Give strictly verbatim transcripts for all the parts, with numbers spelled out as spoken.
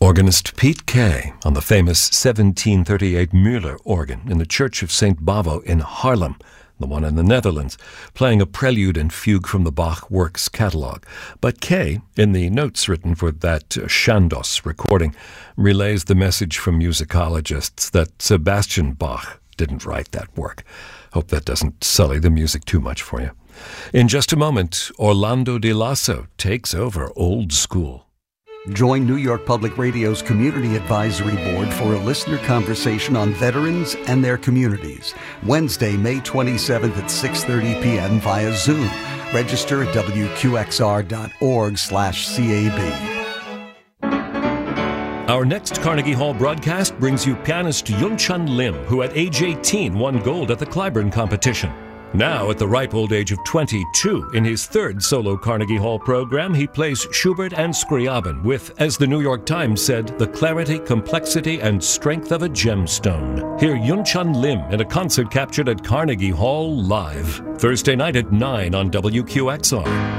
Organist Piet Kay on the famous seventeen thirty-eight Müller organ in the Church of Saint Bavo in Haarlem, the one in the Netherlands, playing a prelude and fugue from the Bach Works catalogue. But Kay, in the notes written for that Chandos recording, relays the message from musicologists that Sebastian Bach didn't write that work. Hope that doesn't sully the music too much for you. In just a moment, Orlando Di Lasso takes over Old School. Join New York Public Radio's Community Advisory Board for a listener conversation on veterans and their communities. Wednesday, May twenty-seventh at six thirty p.m. via Zoom. Register at W Q X R dot org slash C A B. Our next Carnegie Hall broadcast brings you pianist Yunchun Lim, who at age eighteen won gold at the Clyburn competition. Now, at the ripe old age of twenty-two, in his third solo Carnegie Hall program, he plays Schubert and Scriabin with, as the New York Times said, the clarity, complexity, and strength of a gemstone. Hear Yunchun Lim in a concert captured at Carnegie Hall live, Thursday night at nine on W Q X R.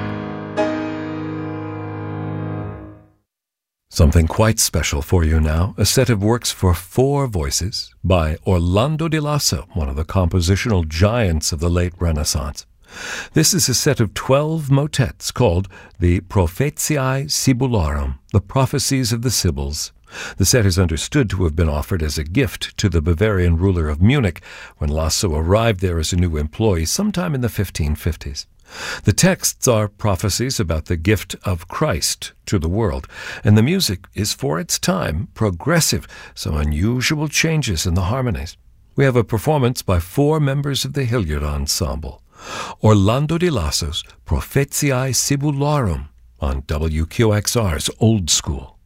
Something quite special for you now, a set of works for four voices by Orlando Di Lasso, one of the compositional giants of the late Renaissance. This is a set of twelve motets called the Prophetiae Sibyllarum, the Prophecies of the Sibyls. The set is understood to have been offered as a gift to the Bavarian ruler of Munich when Lasso arrived there as a new employee sometime in the fifteen fifties. The texts are prophecies about the gift of Christ to the world, and the music is, for its time, progressive, some unusual changes in the harmonies. We have a performance by four members of the Hilliard Ensemble. Orlando Di Lasso's Prophetiae Sibyllarum on W Q X R's Old School.